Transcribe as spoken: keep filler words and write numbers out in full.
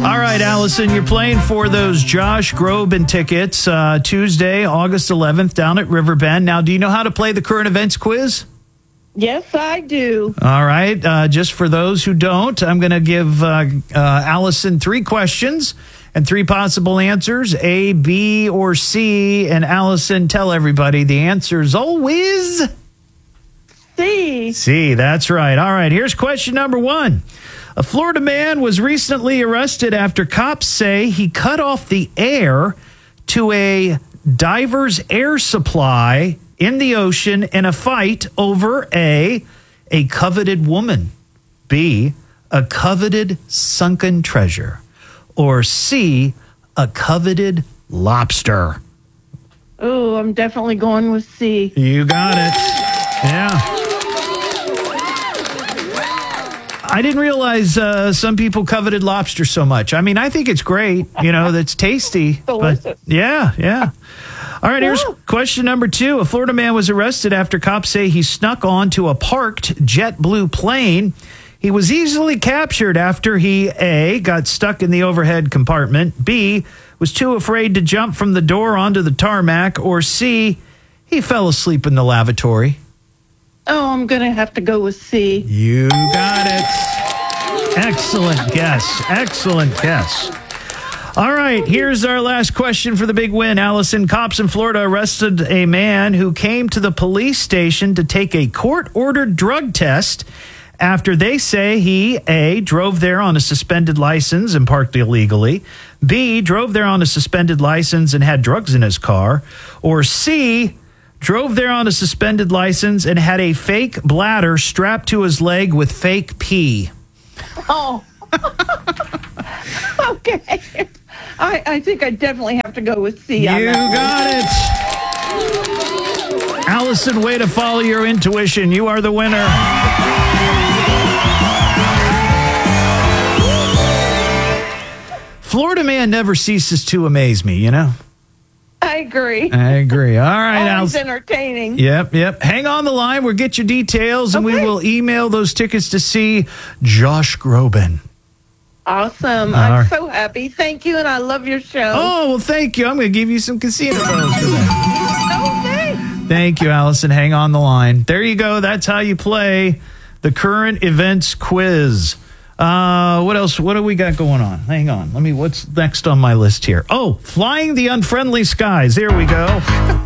All right, Allison, you're playing for those Josh Groban tickets uh, Tuesday, August eleventh, down at Riverbend. Now, do you know how to play the current events quiz? Yes, I do. All right. Uh, just for those who don't, I'm going to give uh, uh, Allison three questions and three possible answers, A, B, or C. And Allison, tell everybody the answer is always C. C, that's right. All right, here's question number one. A Florida man was recently arrested after cops say he cut off the air to a diver's air supply in the ocean in a fight over A, a coveted woman, B, a coveted sunken treasure, or C, a coveted lobster. Oh, I'm definitely going with C. You got it. Yeah. I didn't realize uh, some people coveted lobster so much. I mean, I think it's great. You know, that's tasty. Delicious. But yeah, yeah. All right, here's question number two. A Florida man was arrested after cops say he snuck onto a parked JetBlue plane. He was easily captured after he, A, got stuck in the overhead compartment, B, was too afraid to jump from the door onto the tarmac, or C, he fell asleep in the lavatory. Oh, I'm going to have to go with C. You got it. Excellent guess. Excellent guess. All right, here's our last question for the big win. Allison, cops in Florida arrested a man who came to the police station to take a court-ordered drug test after they say he, A, drove there on a suspended license and parked illegally, B, drove there on a suspended license and had drugs in his car, or C, drove there on a suspended license and had a fake bladder strapped to his leg with fake pee. Oh. Okay. I, I think I definitely have to go with C. You got it. Allison, way to follow your intuition. You are the winner. Florida man never ceases to amaze me, you know? I agree. I agree. All right, Always Allison. entertaining. Yep, yep. Hang on the line. We'll get your details, and Okay. we will email those tickets to see Josh Groban. Awesome. All I'm right. so happy. Thank you, and I love your show. Oh, well, thank you. I'm going to give you some casino balls for that. Okay. Thank you, Allison. Hang on the line. There you go. That's how you play the current events quiz. Uh, what else? What do we got going on? Hang on. Let me, what's next on my list here? Oh, flying the unfriendly skies. There we go.